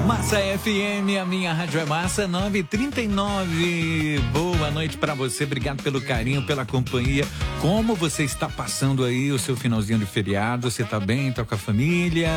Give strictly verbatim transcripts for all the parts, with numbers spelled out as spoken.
Massa F M, a minha rádio é Massa, nove e trinta e nove. Boa noite pra você, obrigado pelo carinho, pela companhia. Como você está passando aí o seu finalzinho de feriado? Você tá bem, tá com a família?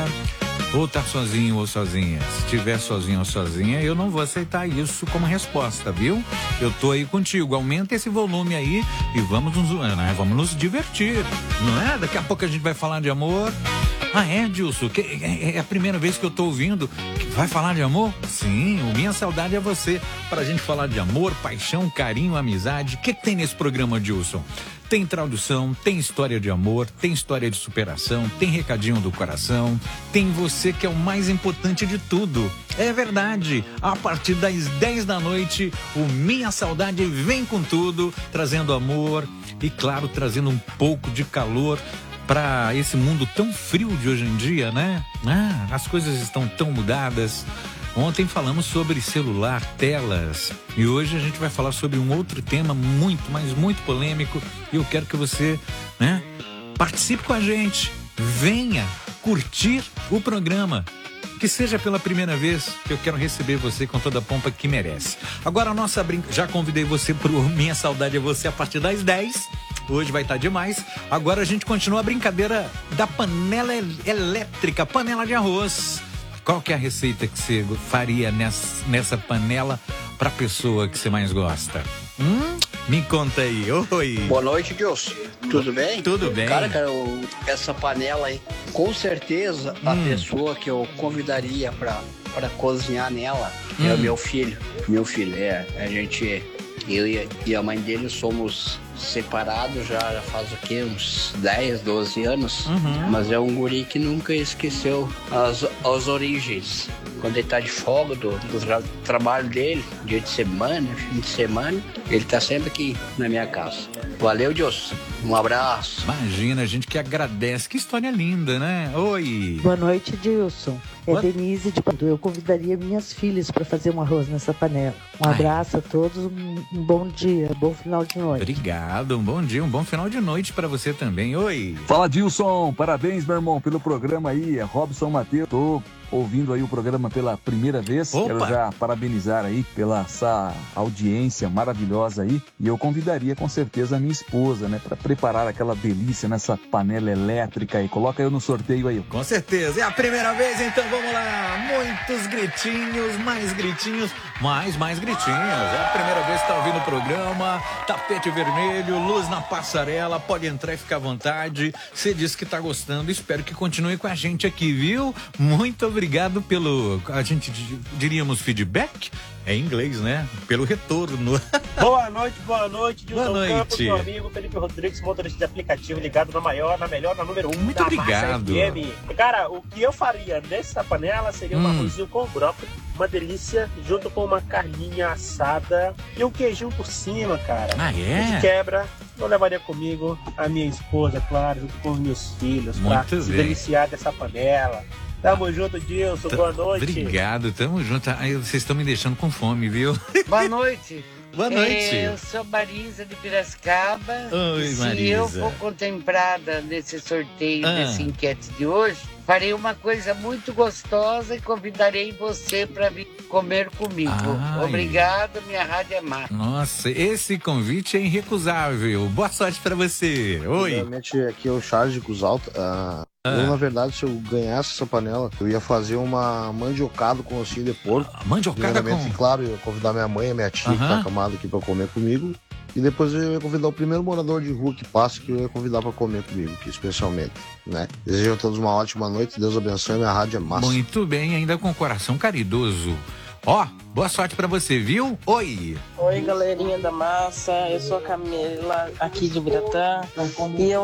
Ou tá sozinho ou sozinha? Se tiver sozinho ou sozinha, eu não vou aceitar isso como resposta, viu? Eu tô aí contigo, aumenta esse volume aí e vamos nos, né, vamos nos divertir, não é? Daqui a pouco a gente vai falar de amor. Ah, é, Dilson? Que, é, é a primeira vez que eu tô ouvindo. Vai falar de amor? Sim, o Minha Saudade é Você. Pra gente falar de amor, paixão, carinho, amizade. O que, que tem nesse programa, Dilson? Tem tradução, tem história de amor, tem história de superação, tem recadinho do coração, tem você que é o mais importante de tudo. É verdade, a partir das dez da noite, o Minha Saudade vem com tudo, trazendo amor e, claro, trazendo um pouco de calor para esse mundo tão frio de hoje em dia, né? Ah, as coisas estão tão mudadas. Ontem falamos sobre celular, telas, e hoje a gente vai falar sobre um outro tema muito, mas muito polêmico, e eu quero que você, né, participe com a gente, venha curtir o programa, que seja pela primeira vez que eu quero receber você com toda a pompa que merece. Agora a nossa brinca... Já convidei você pro Minha Saudade é Você a partir das dez. Hoje vai estar demais. Agora a gente continua a brincadeira da panela elétrica, panela de arroz. Qual que é a receita que você faria nessa, nessa panela pra pessoa que você mais gosta? Hum? Me conta aí. Oi. Boa noite, Deus. Tudo bem? Tudo bem. Cara, cara, eu, essa panela aí, com certeza a hum. pessoa que eu convidaria pra, pra cozinhar nela hum. é o meu filho. Meu filho, é. A gente, eu e, e a mãe dele somos separados já, já faz o quê? Uns dez, doze anos. Uhum. Mas é um guri que nunca esqueceu as, as origens. Quando ele tá de folga do, do tra- trabalho dele, dia de semana, fim de semana, ele tá sempre aqui na minha casa. Valeu, Deus. Um abraço. Imagina, a gente que agradece. Que história linda, né? Oi. Boa noite, Dilson. É Boa... Denise de Pandu. Eu convidaria minhas filhas para fazer um arroz nessa panela. Um Ai. abraço a todos, um, um bom dia, bom final de noite. Obrigado, um bom dia, um bom final de noite para você também. Oi. Fala, Dilson. Parabéns, meu irmão, pelo programa aí. É Robson Mateus. Tô ouvindo aí o programa pela primeira vez. Opa. Quero já parabenizar aí pela essa audiência maravilhosa aí. E eu convidaria com certeza a minha esposa, né, para preparar aquela delícia nessa panela elétrica aí. Coloca eu no sorteio aí. Com certeza. É a primeira vez, então vamos lá. Muitos gritinhos, mais gritinhos, mais, mais gritinhos. É a primeira vez que tá ouvindo o programa. Tapete vermelho, luz na passarela. Pode entrar e ficar à vontade. Você disse que tá gostando. Espero que continue com a gente aqui, viu? Muito obrigado. Obrigado pelo, a gente diríamos feedback, é em inglês, né? Pelo retorno. Boa noite, boa noite, Dilson Boa noite. Campos, meu amigo Felipe Rodrigues, motorista de aplicativo ligado na maior, na melhor, na número um. Muito da obrigado. Massa F M. Cara, o que eu faria nessa panela seria um hum. arrozinho com brócolis, uma delícia, junto com uma carninha assada e um queijinho por cima, cara. Ah, é? De quebra, eu levaria comigo a minha esposa, claro, junto com os meus filhos, Muito pra bem. se deliciar dessa panela. Tamo junto, Dilson. Boa noite. Obrigado, tamo junto. Ai, vocês estão me deixando com fome, viu? Boa noite. Boa noite. Eu sou Marisa de Piracicaba. Oi, Se Marisa. eu for contemplada nesse sorteio, ah. desse enquete de hoje, farei uma coisa muito gostosa e convidarei você para vir comer comigo. Ai. Obrigado, minha rádio é massa. Nossa, esse convite é irrecusável. Boa sorte pra você. Oi. Realmente, aqui é o Charles de Cruz Alta. Ah, ah. Eu, na verdade, se eu ganhasse essa panela, eu ia fazer uma mandiocada com ossinho de porco. Ah, mandiocada com... Claro, eu ia convidar minha mãe e minha tia, uh-huh. que tá acamada aqui pra comer comigo. E depois eu ia convidar o primeiro morador de rua que passa, que eu ia convidar pra comer comigo aqui, especialmente, né? Desejo a todos uma ótima noite, Deus abençoe, minha rádio é massa. Muito bem, ainda com o coração caridoso. Ó, oh, boa sorte pra você, viu? Oi! Oi, galerinha da massa, eu sou a Camila, aqui de Biratã, e eu